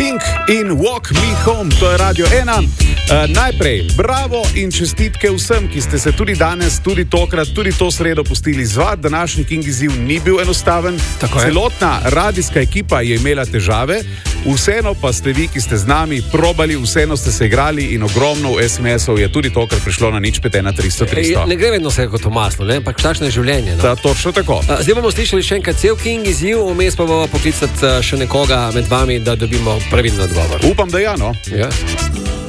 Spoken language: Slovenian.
King in Walk Me Home, to je Radio 1. Najprej, bravo in čestitke vsem, ki ste se tudi danes, tudi tokrat, tudi to sredo pustili zvati. Današnji King izziv ni bil enostaven. Celotna radijska ekipa je imela težave, vseeno pa ste vi, ki ste z nami, probali, vseeno ste se igrali in ogromno SMS-ov je tudi tokrat prišlo na 051-300-300. Ne gre vedno vse kot v maslu, ampak takšno je življenje. No? Točno tako. Zdaj bomo slišali še enkrat cel King izziv, vmes pa bomo poklicati še nekoga med vami, da dobimo pravilno odgovor. Upam, da ja, no. Ja.